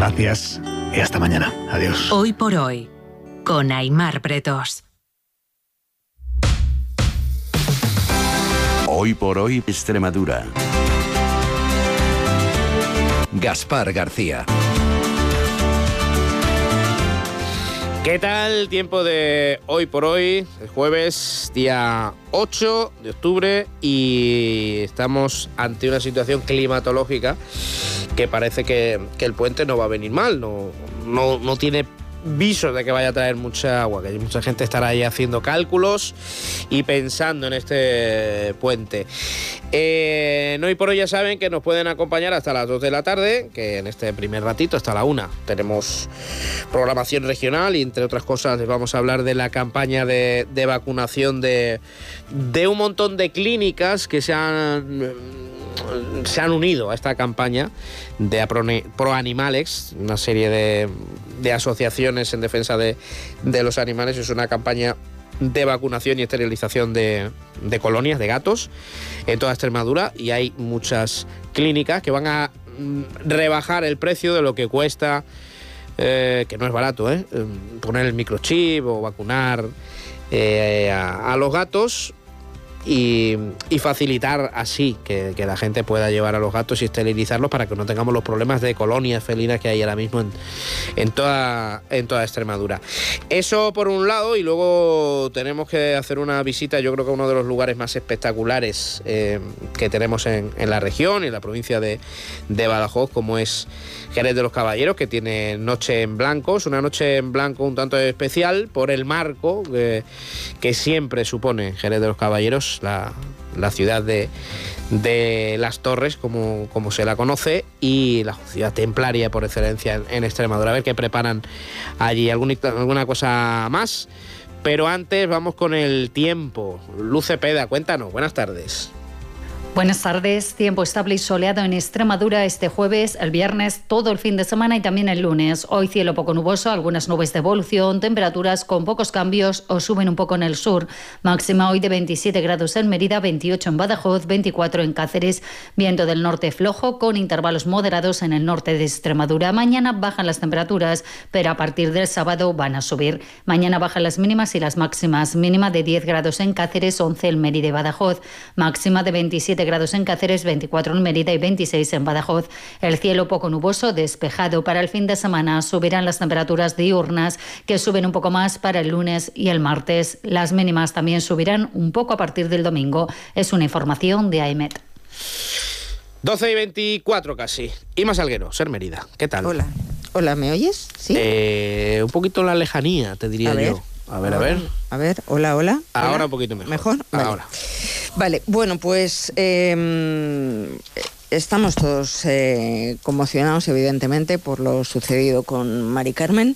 Gracias y hasta mañana. Adiós. Hoy por hoy, con Aimar Bretos. Hoy por hoy, Extremadura. Gaspar García. ¿Qué tal? Tiempo de hoy por hoy, el jueves, día 8 de octubre, y estamos ante una situación climatológica que parece que el puente no va a venir mal, no tiene visos de que vaya a traer mucha agua, que mucha gente estará ahí haciendo cálculos y pensando en este puente. Hoy por hoy ya saben que nos pueden acompañar hasta las 2 de la tarde, que en este primer ratito, hasta la 1, tenemos programación regional y entre otras cosas les vamos a hablar de la campaña de vacunación de un montón de clínicas que se han unido a esta campaña de ProAnimalex, una serie de asociaciones en defensa de los animales. Es una campaña de vacunación y esterilización de colonias de gatos en toda Extremadura, y hay muchas clínicas que van a rebajar el precio de lo que cuesta, que no es barato, poner el microchip o vacunar a los gatos, y facilitar así que la gente pueda llevar a los gatos y esterilizarlos para que no tengamos los problemas de colonias felinas que hay ahora mismo en toda Extremadura. Eso por un lado, y luego tenemos que hacer una visita, yo creo que a uno de los lugares más espectaculares que tenemos en la región y en la provincia de Badajoz, como es Jerez de los Caballeros, que tiene Noche en Blanco. Es una noche en blanco un tanto especial por el marco que siempre supone Jerez de los Caballeros, la ciudad de las Torres, como se la conoce, y la ciudad templaria por excelencia en Extremadura. A ver qué preparan allí, alguna cosa más. Pero antes vamos con el tiempo. Luz Cepeda, cuéntanos, buenas tardes. Buenas tardes. Tiempo estable y soleado en Extremadura este jueves, el viernes, todo el fin de semana y también el lunes. Hoy cielo poco nuboso, algunas nubes de evolución, temperaturas con pocos cambios o suben un poco en el sur. Máxima hoy de 27 grados en Mérida, 28 en Badajoz, 24 en Cáceres. Viento del norte flojo con intervalos moderados en el norte de Extremadura. Mañana bajan las temperaturas, pero a partir del sábado van a subir. Mañana bajan las mínimas y las máximas. Mínima de 10 grados en Cáceres, 11 en Mérida y Badajoz. Máxima de 27 grados en Cáceres, 24 en Mérida y 26 en Badajoz. El cielo poco nuboso, despejado. Para el fin de semana subirán las temperaturas diurnas, que suben un poco más para el lunes y el martes. Las mínimas también subirán un poco a partir del domingo. Es una información de AEMET. 12:24 casi. Ima Salguero, Ser Mérida. ¿Qué tal? Hola, ¿me oyes? ¿Sí? Un poquito la lejanía, te diría yo. A ver. Hola. Ahora un poquito mejor. ¿Mejor? Vale. Ahora. Vale, bueno, pues estamos todos conmocionados, evidentemente, por lo sucedido con Mari Carmen.